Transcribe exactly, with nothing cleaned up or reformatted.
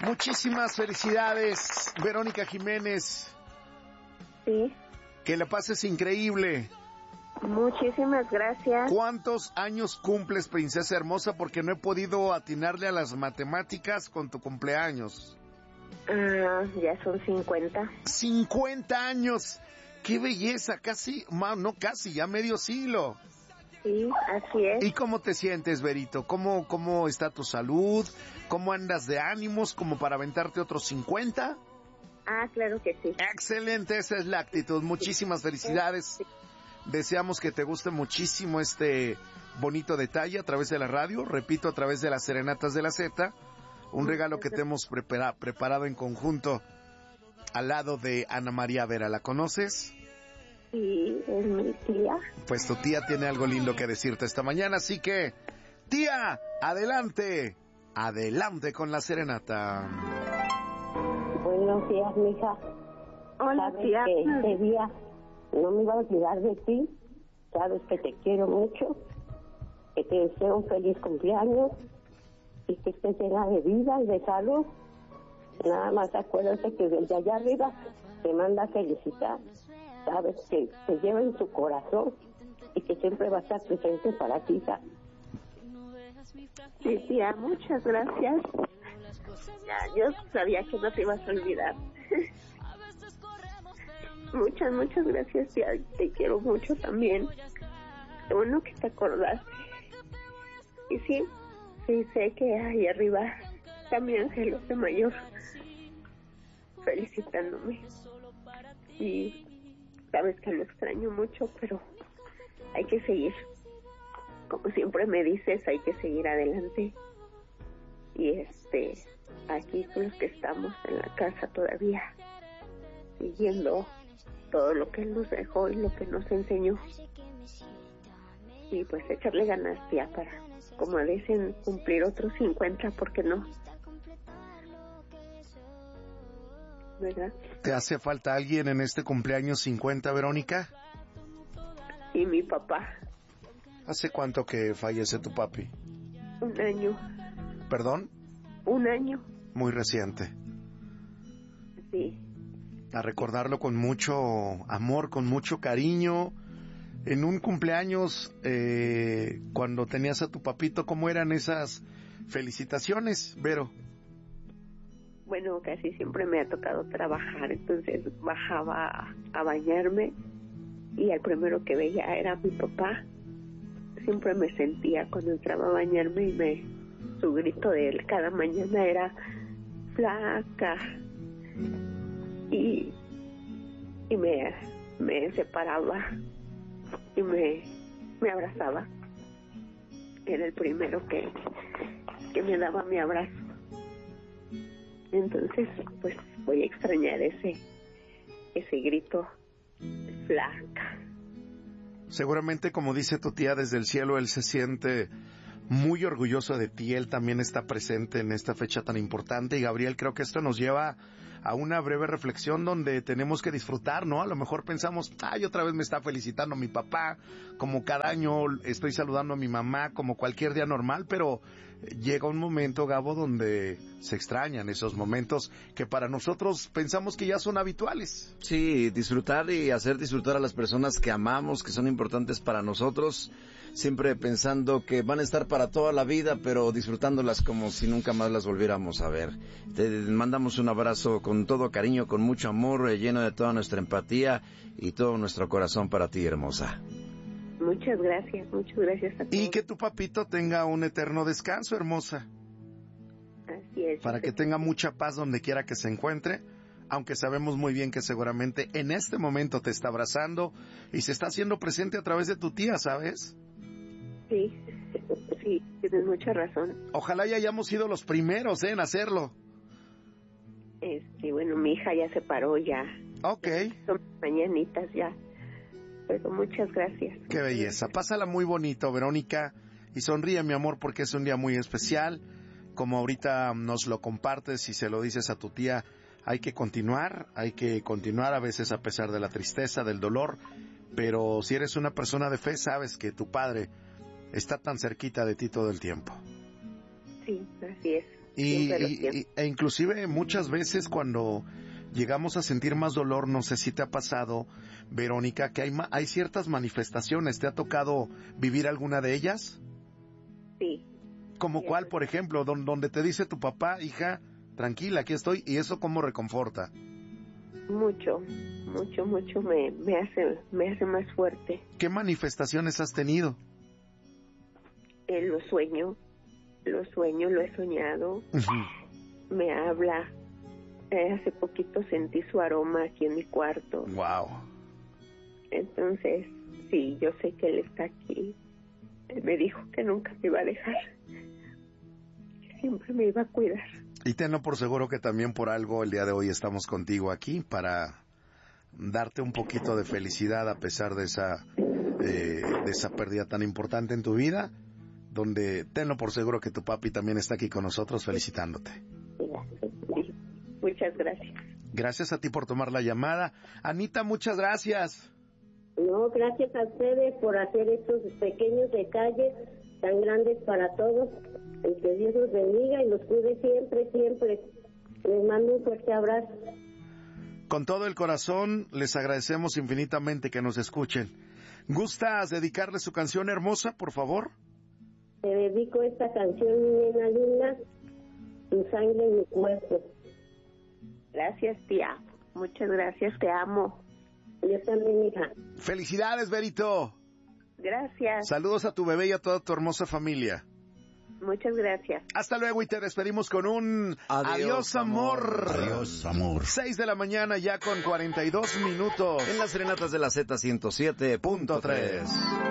Muchísimas felicidades, Verónica Jiménez. Sí. Que la pases increíble. Muchísimas gracias. ¿Cuántos años cumples, princesa hermosa? Porque no he podido atinarle a las matemáticas con tu cumpleaños. Ah, ya son cincuenta. ¡cincuenta años! ¡Qué belleza! Casi, no casi, ya medio siglo. Sí, así es. ¿Y cómo te sientes, Verito? ¿Cómo, cómo está tu salud? ¿Cómo andas de ánimos como para aventarte otros cincuenta? Ah, claro que sí. Excelente, esa es la actitud. Muchísimas felicidades. Deseamos que te guste muchísimo este bonito detalle a través de la radio, repito, a través de las Serenatas de la Z, un regalo que te hemos prepara, preparado en conjunto al lado de Ana María Vera. ¿La conoces? Sí, es mi tía. Pues tu tía tiene algo lindo que decirte esta mañana, así que, tía, adelante, adelante con la serenata. Buenos días, mija. Hola, ¿Sabes tía. que este día no me iba a olvidar de ti? Sabes que te quiero mucho, que te deseo un feliz cumpleaños y que estés llena de vida y de salud. Nada más acuérdate que desde allá arriba te manda a felicitar. Sabes que te lleva en su corazón y que siempre va a estar presente para ti, hija. Sí, tía, muchas gracias. Ya, yo sabía que no te ibas a olvidar. Muchas, muchas gracias, tía. Te quiero mucho también. Qué bueno que te acordaste. Y sí, sí sé que ahí arriba está mi ángel de mayor felicitándome. Y sabes que lo extraño mucho, pero hay que seguir. Como siempre me dices, hay que seguir adelante. Y este, aquí con los que estamos en la casa todavía, siguiendo todo lo que él nos dejó y lo que nos enseñó. Y pues echarle ganas, tía, para, como dicen, cumplir otros cincuenta, ¿por qué no? ¿Verdad? ¿Te hace falta alguien en este cumpleaños cincuenta, Verónica? Y mi papá. ¿Hace cuánto que fallece tu papi? Un año. ¿Perdón? Un año. Muy reciente. Sí. A recordarlo con mucho amor, con mucho cariño. En un cumpleaños, eh, cuando tenías a tu papito, ¿cómo eran esas felicitaciones, Vero? Bueno, casi siempre me ha tocado trabajar, entonces bajaba a, a bañarme y el primero que veía era mi papá. Siempre me sentía cuando entraba a bañarme y me, su grito de él cada mañana era flaca y, y me, me separaba y me, me abrazaba. Era el primero que, que me daba mi abrazo. Entonces, pues voy a extrañar ese, ese grito flaca. Seguramente, como dice tu tía, desde el cielo él se siente muy orgulloso de ti. Él también está presente en esta fecha tan importante. Y Gabriel, creo que esto nos lleva a una breve reflexión donde tenemos que disfrutar, ¿no? A lo mejor pensamos, ay, otra vez me está felicitando mi papá, como cada año estoy saludando a mi mamá, como cualquier día normal, pero llega un momento, Gabo, donde se extrañan esos momentos que para nosotros pensamos que ya son habituales. Sí, disfrutar y hacer disfrutar a las personas que amamos, que son importantes para nosotros, siempre pensando que van a estar para toda la vida, pero disfrutándolas como si nunca más las volviéramos a ver. Te mandamos un abrazo con todo cariño, con mucho amor, eh, lleno de toda nuestra empatía y todo nuestro corazón para ti, hermosa. Muchas gracias, muchas gracias a todos. Y que tu papito tenga un eterno descanso, hermosa. Así es. Para que tenga mucha paz donde quiera que se encuentre, aunque sabemos muy bien que seguramente en este momento te está abrazando y se está haciendo presente a través de tu tía, ¿sabes? Sí, sí, tienes mucha razón. Ojalá ya hayamos sido los primeros, ¿eh?, en hacerlo. Este, bueno, mi hija ya se paró ya. Ok. Son mañanitas ya. Pero muchas gracias. Qué belleza. Pásala muy bonito, Verónica, y sonríe, mi amor, porque es un día muy especial. Como ahorita nos lo compartes y se lo dices a tu tía, hay que continuar, hay que continuar a veces a pesar de la tristeza, del dolor, pero si eres una persona de fe, sabes que tu padre está tan cerquita de ti todo el tiempo. Sí, así es. Y, y, y, e inclusive muchas veces cuando llegamos a sentir más dolor, no sé si te ha pasado, Verónica, que hay, ma- hay ciertas manifestaciones. ¿Te ha tocado vivir alguna de ellas? Sí. ¿Como sí, cuál, eso. por ejemplo, don, donde te dice tu papá, hija, tranquila, aquí estoy, y eso cómo reconforta? Mucho, mucho, mucho me, me hace, me hace más fuerte. ¿Qué manifestaciones has tenido? Eh, lo sueño, lo sueño, lo he soñado. Uh-huh. Me habla. Eh, hace poquito sentí su aroma aquí en mi cuarto. Wow. Entonces, sí, yo sé que él está aquí. Él me dijo que nunca me iba a dejar, que siempre me iba a cuidar. Y tenlo por seguro que también por algo el día de hoy estamos contigo aquí para darte un poquito de felicidad a pesar de esa eh, de esa pérdida tan importante en tu vida, donde tenlo por seguro que tu papi también está aquí con nosotros felicitándote. Sí, muchas gracias. Gracias a ti por tomar la llamada. Anita, muchas gracias. No, gracias a ustedes por hacer estos pequeños detalles tan grandes para todos. Y que Dios los bendiga y los cuide siempre, siempre. Les mando un fuerte abrazo. Con todo el corazón, les agradecemos infinitamente que nos escuchen. ¿Gustas dedicarle su canción hermosa, por favor? Te dedico esta canción, mi nena linda, tu sangre en mi cuerpo. Gracias, tía. Muchas gracias, te amo. Yo también, hija. Felicidades, Berito. Gracias. Saludos a tu bebé y a toda tu hermosa familia. Muchas gracias. Hasta luego y te despedimos con un Adiós, adiós, amor. amor. Adiós, amor. seis de la mañana ya con cuarenta y dos minutos. En las serenatas de la Z ciento siete punto tres.